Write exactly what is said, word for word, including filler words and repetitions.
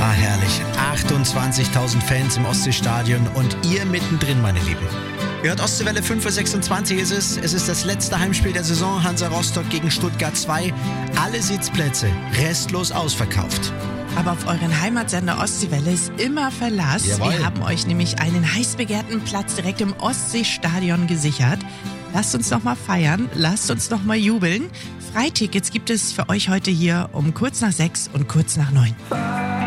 Ah, herrlich. achtundzwanzigtausend Fans im Ostseestadion und ihr mittendrin, meine Lieben. Ihr hört Ostseewelle, fünf Uhr sechsundzwanzig ist es. Es ist das letzte Heimspiel der Saison. Hansa Rostock gegen Stuttgart zwei. Alle Sitzplätze restlos ausverkauft. Aber auf euren Heimatsender Ostseewelle ist immer Verlass. Jawohl. Wir haben euch nämlich einen heiß begehrten Platz direkt im Ostseestadion gesichert. Lasst uns noch mal feiern, lasst uns noch mal jubeln. Freitickets gibt es für euch heute hier um kurz nach sechs und kurz nach neun.